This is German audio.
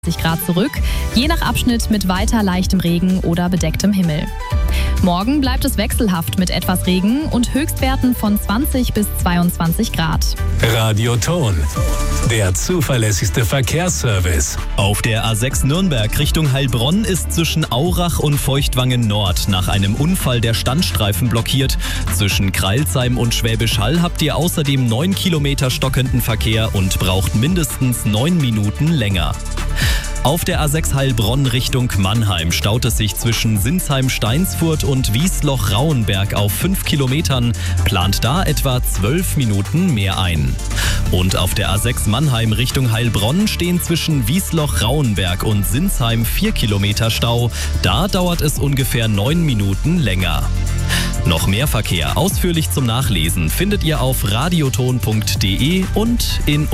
Grad zurück, je nach Abschnitt mit weiter leichtem Regen oder bedecktem Himmel. Morgen bleibt es wechselhaft mit etwas Regen und Höchstwerten von 20 bis 22 Grad. Radioton, der zuverlässigste Verkehrsservice. Auf der A6 Nürnberg Richtung Heilbronn ist zwischen Aurach und Feuchtwangen Nord nach einem Unfall der Standstreifen blockiert. Zwischen Crailsheim und Schwäbisch Hall habt ihr außerdem 9 Kilometer stockenden Verkehr und braucht mindestens 9 Minuten länger. Auf der A6 Heilbronn Richtung Mannheim staut es sich zwischen Sinsheim-Steinsfurt und Wiesloch-Rauenberg auf 5 Kilometern, plant da etwa 12 Minuten mehr ein. Und auf der A6 Mannheim Richtung Heilbronn stehen zwischen Wiesloch-Rauenberg und Sinsheim 4 Kilometer Stau, da dauert es ungefähr 9 Minuten länger. Noch mehr Verkehr ausführlich zum Nachlesen findet ihr auf radioton.de und in